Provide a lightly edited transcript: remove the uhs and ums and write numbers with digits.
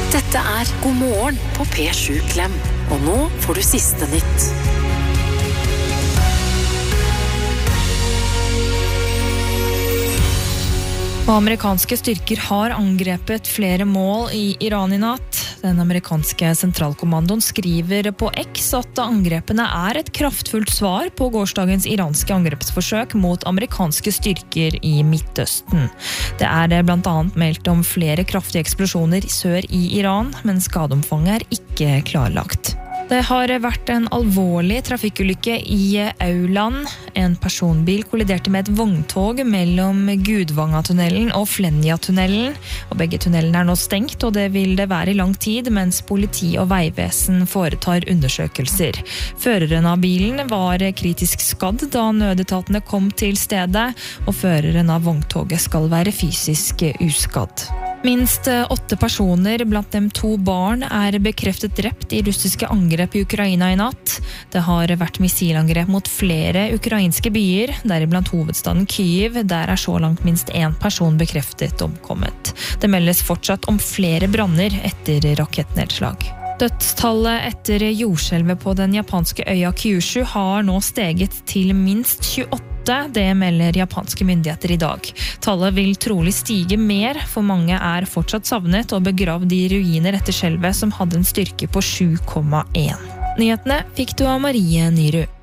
Dette God morgen på P7 Klem, og nå får du siste nytt. Amerikanske styrker har angrepet flere mål i Iran i natt. Den amerikanske sentralkommandoen skriver på X at angrepene et kraftfullt svar på gårsdagens iranske angrepsforsøk mot amerikanske styrker i Midtøsten. Det blant annet meldt om flere kraftige eksplosjoner sør i Iran, men skadeomfanget ikke klarlagt. Det har vært en alvorlig trafikkulykke i Auland. En personbil kolliderte med et vogntog mellom Gudvangatunnelen og Flenja-tunnelen. Og begge tunnelene nå stengt, og det vil det være i lang tid, mens politi og veivesen foretar undersøkelser. Føreren av bilen var kritisk skadd da nødetatene kom til stedet, og føreren av vogntoget skal være fysisk uskadd. Minst 8 personer, blant dem 2 barn, bekreftet drept i russiske angrep i Ukraina i natt. Det har vært missilangrep mot flere ukrainske byer, deriblant hovedstaden Kyiv. Der så langt minst 1 person bekreftet omkommet. Det meldes fortsatt om flere branner etter rakettnedslag. Dødstallet etter jordskjelvet på den japanske øya Kyushu har nå steget til minst 28. Det melder japanske myndigheter i dag. Tallet vil trolig stige mer, for mange fortsatt savnet og begravd i ruiner etter skjelvet som hadde en styrke på 7,1. Nyhetene fikk du av Marie Nyrud.